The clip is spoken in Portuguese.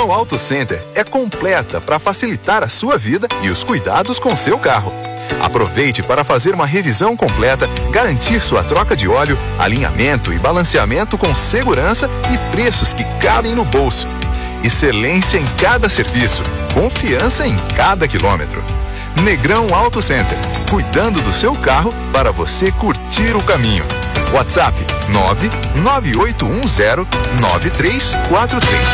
Negrão Auto Center é completa para facilitar a sua vida e os cuidados com seu carro. Aproveite para fazer uma revisão completa, garantir sua troca de óleo, alinhamento e balanceamento com segurança e preços que cabem no bolso. Excelência em cada serviço, confiança em cada quilômetro. Negrão Auto Center, cuidando do seu carro para você curtir o caminho. WhatsApp 998109343.